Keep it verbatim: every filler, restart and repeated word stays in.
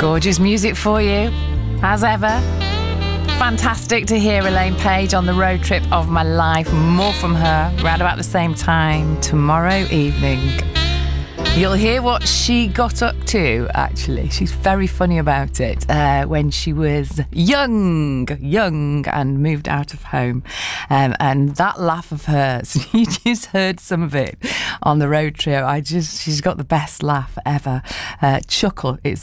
Gorgeous music for you, as ever. Fantastic to hear Elaine Page on the road trip of my life. More from her around about the same time tomorrow evening. You'll hear what she got up to, actually. She's very funny about it. Uh, when she was young, young and moved out of home. Um, and that laugh of hers, you just heard some of it on the road trip. I just, she's got the best laugh ever. Uh, chuckle, it's